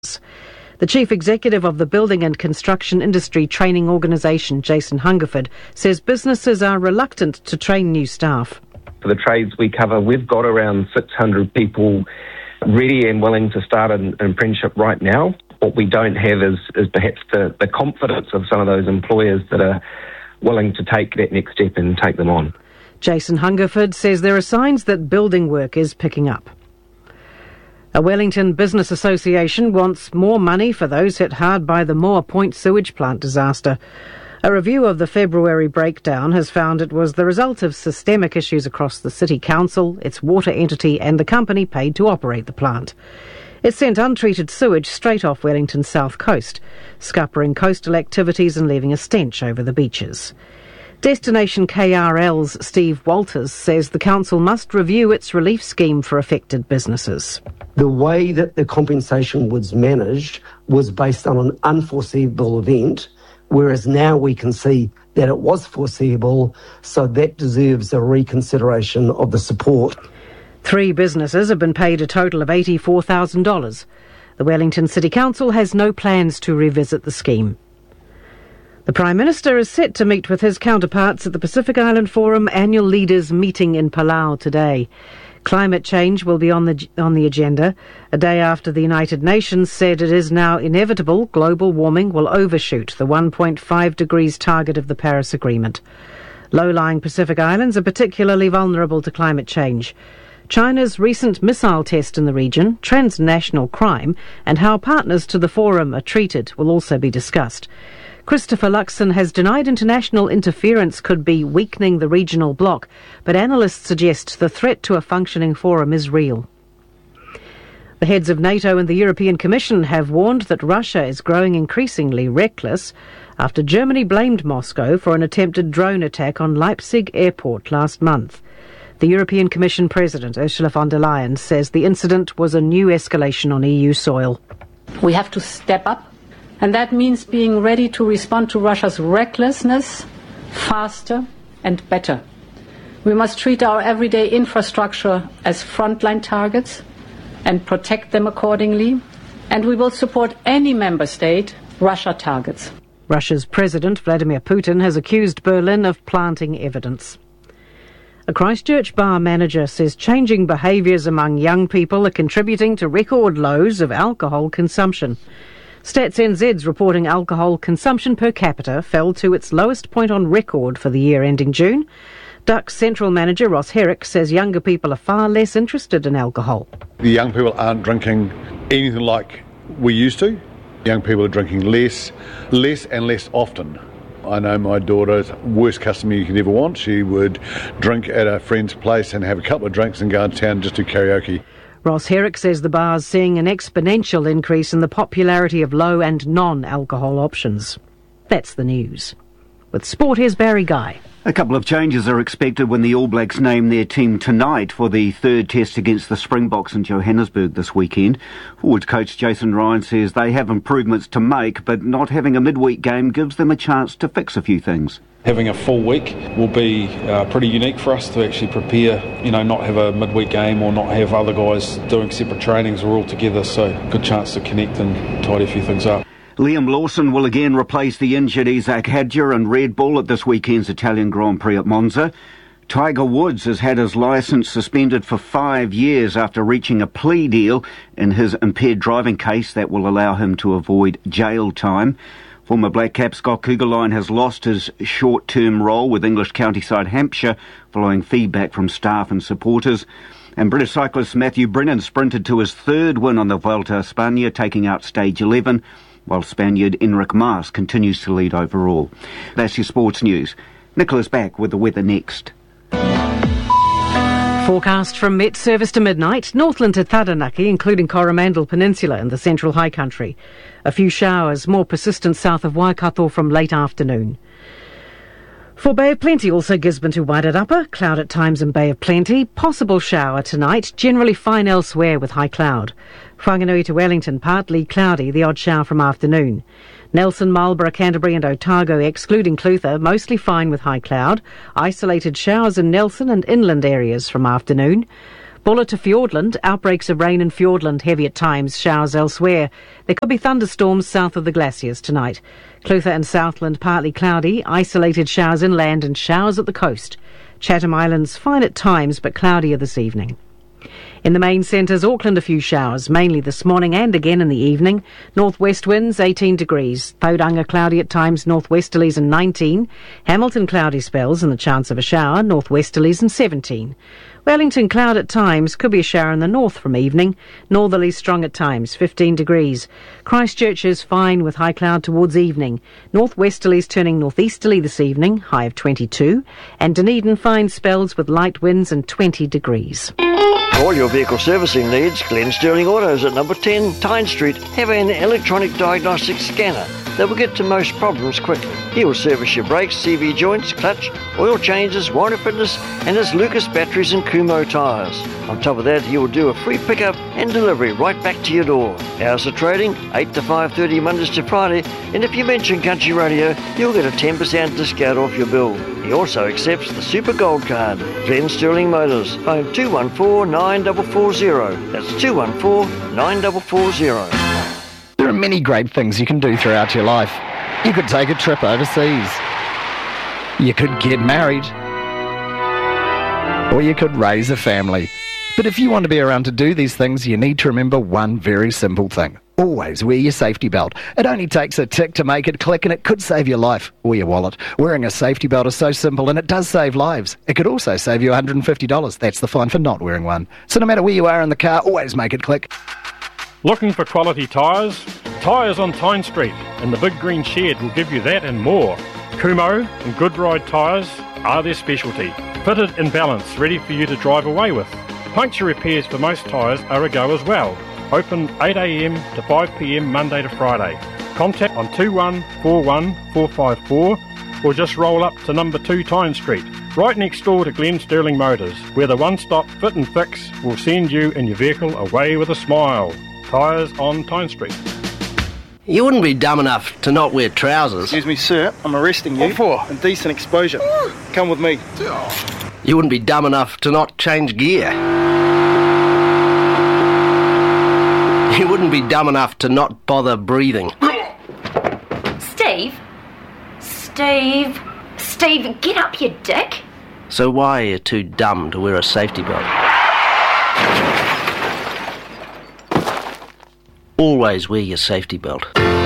The chief executive of the Building and Construction Industry Training Organisation, Jason Hungerford, says businesses are reluctant to train new staff. For the trades we cover, we've got around 600 people ready and willing to start an apprenticeship right now. What we don't have is perhaps the confidence of some of those employers that are willing to take that next step and take them on. Jason Hungerford says there are signs that building work is picking up. A Wellington Business Association wants more money for those hit hard by the Moa Point sewage plant disaster. A review of the February breakdown has found it was the result of systemic issues across the City Council, its water entity and the company paid to operate the plant. It sent untreated sewage straight off Wellington's south coast, scuppering coastal activities and leaving a stench over the beaches. Destination KRL's Steve Walters says the council must review its relief scheme for affected businesses. The way that the compensation was managed was based on an unforeseeable event, whereas now we can see that it was foreseeable, so that deserves a reconsideration of the support. 3 businesses have been paid a total of $84,000. The Wellington City Council has no plans to revisit the scheme. The Prime Minister is set to meet with his counterparts at the Pacific Island Forum annual leaders meeting in Palau today. Climate change will be on the agenda, a day after the United Nations said it is now inevitable global warming will overshoot the 1.5 degrees target of the Paris Agreement. Low-lying Pacific Islands are particularly vulnerable to climate change. China's recent missile test in the region, transnational crime, and how partners to the forum are treated will also be discussed. Christopher Luxon has denied international interference could be weakening the regional bloc, but analysts suggest the threat to a functioning forum is real. The heads of NATO and the European Commission have warned that Russia is growing increasingly reckless after Germany blamed Moscow for an attempted drone attack on Leipzig airport last month. The European Commission President, Ursula von der Leyen, says the incident was a new escalation on EU soil. We have to step up. And that means being ready to respond to Russia's recklessness faster and better. We must treat our everyday infrastructure as frontline targets and protect them accordingly. And we will support any member state Russia targets. Russia's President Vladimir Putin has accused Berlin of planting evidence. A Christchurch bar manager says changing behaviours among young people are contributing to record lows of alcohol consumption. Stats NZ's reporting alcohol consumption per capita fell to its lowest point on record for the year ending June. Duck's central manager Ross Herrick says younger people are far less interested in alcohol. The young people aren't drinking anything like we used to. Young people are drinking less and less often. I know my daughter's worst customer you could ever want. She would drink at a friend's place and have a couple of drinks and go to town and just do karaoke. Ross Herrick says the bar's seeing an exponential increase in the popularity of low and non-alcohol options. That's the news. With sport, here's Barry Guy. A couple of changes are expected when the All Blacks name their team tonight for the third test against the Springboks in Johannesburg this weekend. Forwards coach Jason Ryan says they have improvements to make, but not having a midweek game gives them a chance to fix a few things. Having a full week will be pretty unique for us to actually prepare, not have a midweek game or not have other guys doing separate trainings. We're all together, so good chance to connect and tidy a few things up. Liam Lawson will again replace the injured Isaac Hadjer and Red Bull at this weekend's Italian Grand Prix at Monza. Tiger Woods has had his licence suspended for 5 years after reaching a plea deal in his impaired driving case that will allow him to avoid jail time. Former Black Cap Scott Kugelheim has lost his short-term role with English county side Hampshire following feedback from staff and supporters. And British cyclist Matthew Brennan sprinted to his third win on the Vuelta a España, taking out stage 11, while Spaniard Enric Mas continues to lead overall. That's your sports news. Nicola's back with the weather next. Forecast from Met Service to midnight, Northland to Taranaki, including Coromandel Peninsula and the Central High Country. A few showers, more persistent south of Waikato from late afternoon. For Bay of Plenty, also Gisborne to Wairarapa, cloud at times in Bay of Plenty. Possible shower tonight, generally fine elsewhere with high cloud. Whanganui to Wellington, partly cloudy, the odd shower from afternoon. Nelson, Marlborough, Canterbury and Otago, excluding Clutha, mostly fine with high cloud. Isolated showers in Nelson and inland areas from afternoon. Buller to Fiordland, outbreaks of rain in Fiordland, heavy at times, showers elsewhere. There could be thunderstorms south of the glaciers tonight. Clutha and Southland, partly cloudy, isolated showers inland and showers at the coast. Chatham Islands, fine at times, but cloudier this evening. In the main centres, Auckland a few showers, mainly this morning and again in the evening. Northwest winds 18 degrees. Tauranga cloudy at times, northwesterlies and 19. Hamilton cloudy spells and the chance of a shower, northwesterlies and 17. Wellington cloud at times, could be a shower in the north from evening. Northerlies strong at times, 15 degrees. Christchurch is fine with high cloud towards evening. Northwesterlies turning northeasterly this evening, high of 22. And Dunedin fine spells with light winds and 20 degrees. For all your vehicle servicing needs, Glenn Sterling Autos at number 10 Tyne Street have an electronic diagnostic scanner that will get to most problems quickly. He will service your brakes, CV joints, clutch, oil changes, warranty fitness and his Lucas batteries and Kumho tyres. On top of that, he will do a free pickup and delivery right back to your door. Hours of trading, 8 to 5:30 Mondays to Friday, and if you mention Country Radio, you'll get a 10% discount off your bill. He also accepts the Super Gold Card. Glenn Sterling Motors, phone 214-9440. That's 214-9440. There are many great things you can do throughout your life. You could take a trip overseas. You could get married. Or you could raise a family. But if you want to be around to do these things, you need to remember one very simple thing. Always wear your safety belt. It only takes a tick to make it click and it could save your life or your wallet. Wearing a safety belt is so simple and it does save lives. It could also save you $150. That's the fine for not wearing one. So no matter where you are in the car, always make it click. Looking for quality tyres? Tyres on Tyne Street and the Big Green Shed will give you that and more. Kumho and Goodride tyres are their specialty. Fitted in balance, ready for you to drive away with. Puncture repairs for most tyres are a go as well. Open 8am to 5pm Monday to Friday. Contact on 2141 454 or just roll up to number 2 Tyne Street, right next door to Glenn Sterling Motors, where the one-stop fit and fix will send you and your vehicle away with a smile. Tyres on Tyne Street. You wouldn't be dumb enough to not wear trousers. Excuse me, sir, I'm arresting you for indecent exposure. Come with me. You wouldn't be dumb enough to not change gear. You wouldn't be dumb enough to not bother breathing. Steve? Steve, get up, you dick. So why are you too dumb to wear a safety belt? Always wear your safety belt.